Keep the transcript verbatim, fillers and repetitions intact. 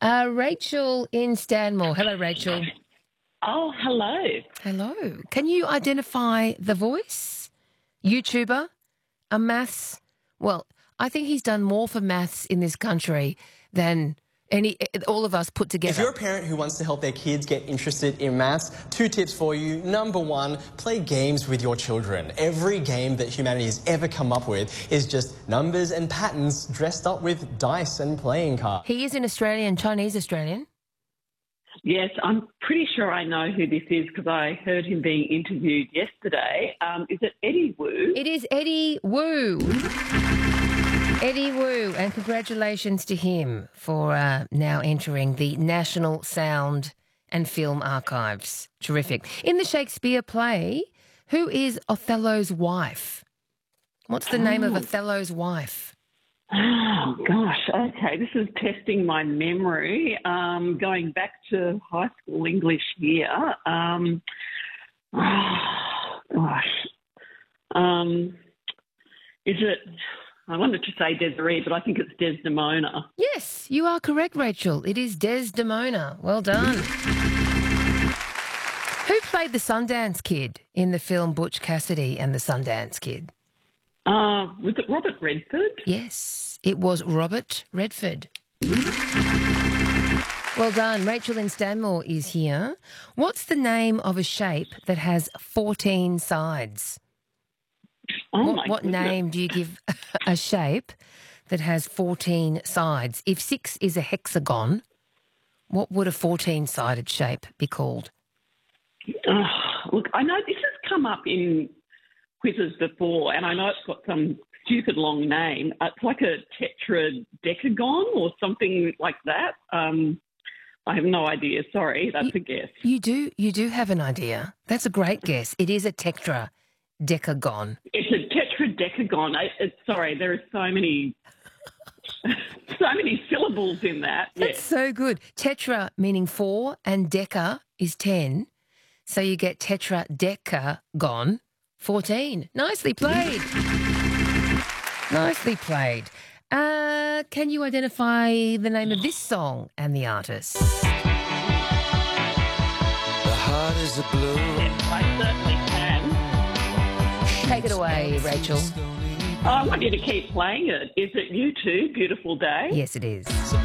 Uh, Rachel in Stanmore. Hello, Rachel. Oh, hello. Hello. Can you identify the voice? YouTuber? A maths? Well, I think he's done more for maths in this country than any all of us put together. If you're a parent who wants to help their kids get interested in maths, two tips for you. Number one, play games with your children. Every game that humanity has ever come up with is just numbers and patterns dressed up with dice and playing cards. He is an Australian, Chinese Australian. Yes, I'm pretty sure I know who this is because I heard him being interviewed yesterday. Um, is it Eddie Wu? It is Eddie Wu. Eddie Wu, and congratulations to him for uh, now entering the National Sound and Film Archives. Terrific. In the Shakespeare play, who is Othello's wife? What's the oh. name of Othello's wife? Oh, gosh. Okay, this is testing my memory. Um, going back to high school English here. Um, oh, gosh. Um, is it... I wanted to say Desiree, but I think it's Desdemona. Yes, you are correct, Rachel. It is Desdemona. Well done. Who played the Sundance Kid in the film Butch Cassidy and the Sundance Kid? Uh, was it Robert Redford? Yes, it was Robert Redford. Well done. Rachel in Stanmore is here. What's the name of a shape that has fourteen sides? Oh what my what name do you give a shape that has fourteen sides? If six is a hexagon, what would a fourteen-sided shape be called? Uh, look, I know this has come up in quizzes before, and I know it's got some stupid long name. It's like a tetradecagon or something like that. Um, I have no idea. Sorry, that's you, a guess. You do, you do have an idea. That's a great guess. It is a tetradecagon. It's a tetradecagon. I, it, sorry, there are so many, so many syllables in that. That's yes. so good. Tetra meaning four, and deca is ten, so you get tetradecagon, fourteen. Nicely played. Nicely played. Uh, can you identify the name of this song and the artist? The heart is a blue. Yes, I certainly can. Take it away, Rachel. Oh, I want you to keep playing it. Is it U two, Beautiful Day? Yes, it is.